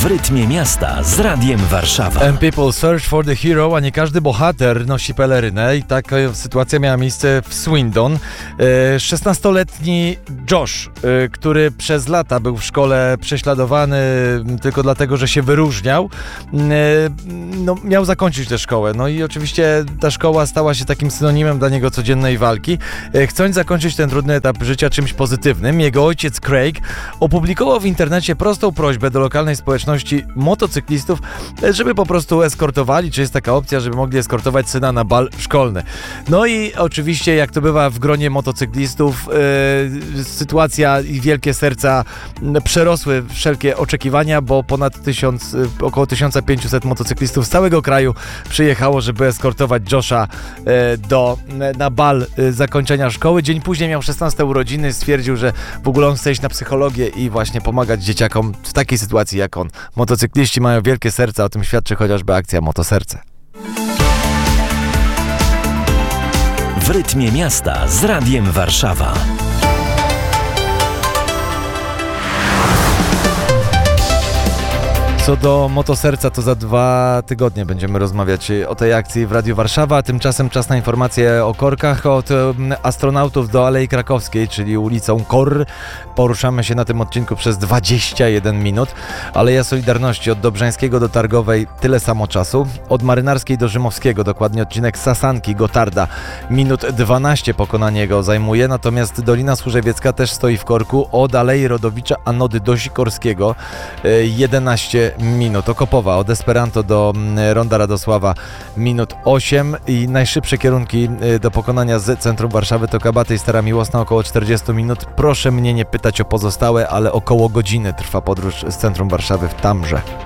W rytmie miasta z Radiem Warszawa. And people search for the hero, a nie każdy bohater nosi pelerynę i taka sytuacja miała miejsce w Swindon. 16-letni Josh, który przez lata był w szkole prześladowany tylko dlatego, że się wyróżniał, miał zakończyć tę szkołę. No i oczywiście ta szkoła stała się takim synonimem dla niego codziennej walki. Chcąc zakończyć ten trudny etap życia czymś pozytywnym, jego ojciec Craig opublikował w internecie prostą prośbę do lokalnej społeczności motocyklistów, żeby po prostu eskortowali, czy jest taka opcja, żeby mogli eskortować syna na bal szkolny. No i oczywiście, jak to bywa w gronie motocyklistów, sytuacja i wielkie serca przerosły wszelkie oczekiwania, bo około 1500 motocyklistów z całego kraju przyjechało, żeby eskortować Josha na bal zakończenia szkoły. Dzień później miał 16 urodziny, stwierdził, że w ogóle on chce iść na psychologię i właśnie pomagać dzieciakom w takiej sytuacji jak on. Motocykliści mają wielkie serca, o tym świadczy chociażby akcja Motoserce. W rytmie miasta z Radiem Warszawa. Co do Motoserca, to za 2 tygodnie będziemy rozmawiać o tej akcji w Radiu Warszawa. Tymczasem czas na informacje o korkach. Od astronautów do Alei Krakowskiej, czyli ulicą KOR. Poruszamy się na tym odcinku przez 21 minut. Aleja Solidarności od Dobrzańskiego do Targowej tyle samo czasu. Od Marynarskiej do Rzymowskiego, dokładnie odcinek Sasanki, Gotarda, minut 12 pokonanie go zajmuje. Natomiast Dolina Służewiecka też stoi w korku. Od Alei Rodowicza Anody do Sikorskiego 11 minut. Okopowa od Esperanto do Ronda Radosława minut 8 i najszybsze kierunki do pokonania z centrum Warszawy to Kabaty i Stara Miłosna, około 40 minut. Proszę mnie nie pytać o pozostałe, ale około godziny trwa podróż z centrum Warszawy w Tamrze.